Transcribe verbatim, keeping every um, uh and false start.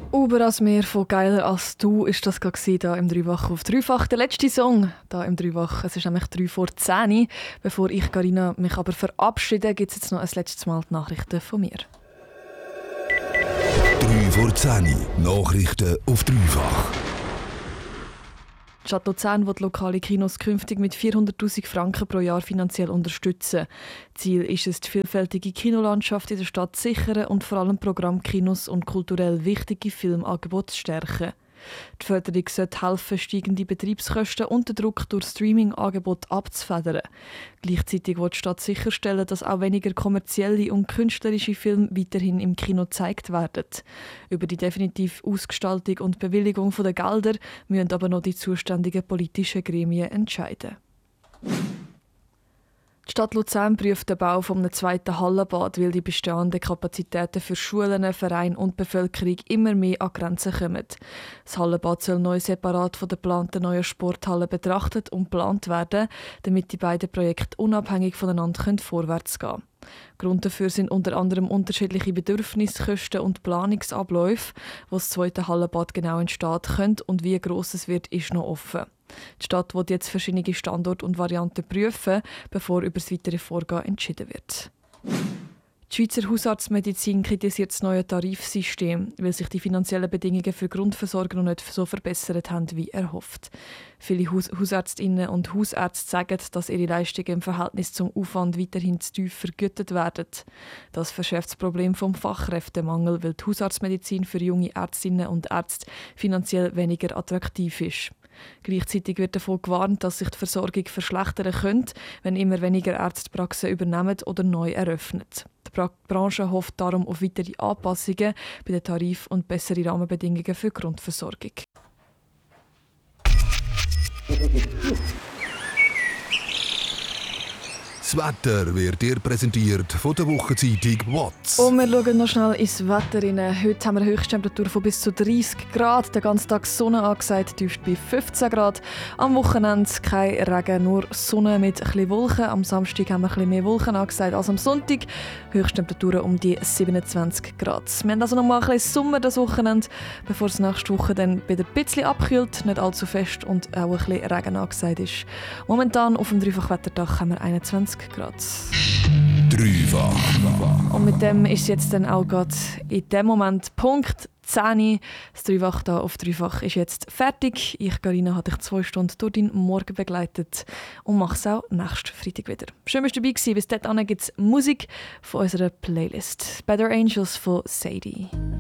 Uber als mehr von «Geiler als du» ist das gerade hier im Dreifach auf Dreifach. Der letzte Song hier im Dreifach. Es ist nämlich drei vor zehn. Bevor ich, Carina, mich aber verabschiede, gibt es jetzt noch ein letztes Mal die Nachrichten von mir. drei vor zehn. Nachrichten auf Dreifach. Die Stadt Luzern will lokale Kinos künftig mit vierhunderttausend Franken pro Jahr finanziell unterstützen. Ziel ist es, die vielfältige Kinolandschaft in der Stadt zu sichern und vor allem Programmkinos und kulturell wichtige Filmangebote zu stärken. Die Förderung sollte helfen, steigende Betriebskosten und den Druck durch Streaming-Angebote abzufedern. Gleichzeitig will die Stadt sicherstellen, dass auch weniger kommerzielle und künstlerische Filme weiterhin im Kino gezeigt werden. Über die definitive Ausgestaltung und Bewilligung der Gelder müssen aber noch die zuständigen politischen Gremien entscheiden. Die Stadt Luzern prüft den Bau eines zweiten Hallenbad, weil die bestehenden Kapazitäten für Schulen, Vereine und Bevölkerung immer mehr an Grenzen kommen. Das Hallenbad soll neu separat von der geplanten neuen Sporthalle betrachtet und geplant werden, damit die beiden Projekte unabhängig voneinander vorwärts gehen können. Grund dafür sind unter anderem unterschiedliche Bedürfnisse, Kosten und Planungsabläufe. Wo das zweite Hallenbad genau entsteht könnte und wie gross es wird, ist noch offen. Die Stadt will jetzt verschiedene Standorte und Varianten prüfen, bevor über das weitere Vorgehen entschieden wird. Die Schweizer Hausarztmedizin kritisiert das neue Tarifsystem, weil sich die finanziellen Bedingungen für Grundversorger noch nicht so verbessert haben wie erhofft. Viele Haus- Hausärztinnen und Hausärzte sagen, dass ihre Leistungen im Verhältnis zum Aufwand weiterhin zu tief vergütet werden. Das verschärft das Problem vom Fachkräftemangel, weil die Hausarztmedizin für junge Ärztinnen und Ärzte finanziell weniger attraktiv ist. Gleichzeitig wird davon gewarnt, dass sich die Versorgung verschlechtern könnte, wenn immer weniger Ärzte Praxen übernehmen oder neu eröffnen. Die Bra- Branche hofft darum auf weitere Anpassungen bei den Tarifen und bessere Rahmenbedingungen für die Grundversorgung. Das Wetter wird dir präsentiert von der Wochenzeitung Watts. Und wir schauen noch schnell ins Wetter rein. Heute haben wir eine Höchsttemperatur von bis zu dreißig Grad. Den ganzen Tag Sonne angesagt, tiefst bei fünfzehn Grad. Am Wochenende kein Regen, nur Sonne mit ein bisschen Wolken. Am Samstag haben wir ein bisschen mehr Wolken angesagt als am Sonntag. Höchsttemperaturen um die siebenundzwanzig Grad. Wir haben also noch mal ein bisschen Sommer das Wochenende, bevor es nächste Woche dann wieder ein bisschen abkühlt, nicht allzu fest und auch ein bisschen Regen angesagt ist. Momentan auf dem Dreifach-Wetterdach haben wir einundzwanzig Grad. Dreifach. Und mit dem ist jetzt dann auch gerade in dem Moment Punkt zehn. Das Dreifach da auf Dreifach ist jetzt fertig. Ich, Carina, habe dich zwei Stunden durch deinen Morgen begleitet und mache es auch nächsten Freitag wieder. Schön, dass du dabei warst. Bis dahin gibt es Musik von unserer Playlist. Better Angels von Sadie.